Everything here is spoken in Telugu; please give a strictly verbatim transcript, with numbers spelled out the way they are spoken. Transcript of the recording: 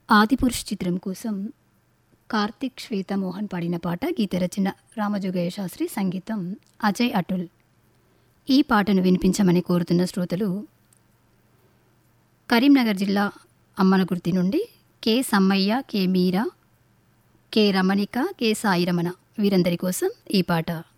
ఆదిపురుష్ చిత్రం కోసం కార్తిక్ శ్వేత మోహన్ పాడిన పాట, గీత రచన రామజోగయ్య శాస్త్రి, సంగీతం అజయ్ అటుల్. ఈ పాటను వినిపించమని కోరుతున్న శ్రోతలు కరీంనగర్ జిల్లా అమ్మనగుర్తి నుండి కె సమ్మయ్య, కె మీరా, కె రమణిక, కె సాయి రమణ, వీరందరి కోసం ఈ పాట.